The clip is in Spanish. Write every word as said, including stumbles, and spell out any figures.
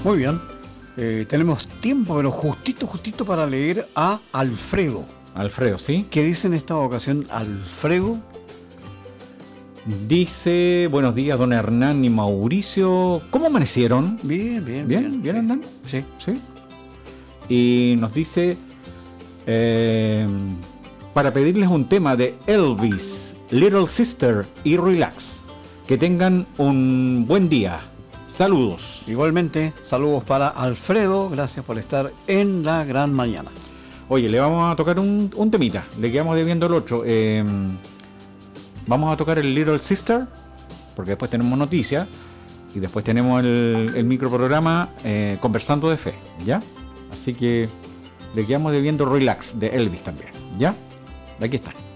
Muy bien. Eh, tenemos tiempo, pero justito, justito para leer a Alfredo. Alfredo, ¿sí? ¿Qué dice en esta ocasión Alfredo? Dice, buenos días, don Hernán y Mauricio. ¿Cómo amanecieron? Bien, bien, ¿Bien? bien. ¿Bien, sí. Hernán? Sí. Sí. Y nos dice, eh, para pedirles un tema de Elvis, Little Sister y Relax. Que tengan un buen día. Saludos. Igualmente, saludos para Alfredo. Gracias por estar en la gran mañana. Oye, le vamos a tocar un, un temita. Le quedamos debiendo el otro. Eh, vamos a tocar el Little Sister, porque después tenemos noticias. Y después tenemos el, el microprograma eh, Conversando de Fe, ¿ya? Así que le quedamos debiendo Relax de Elvis también, ¿ya? Aquí está.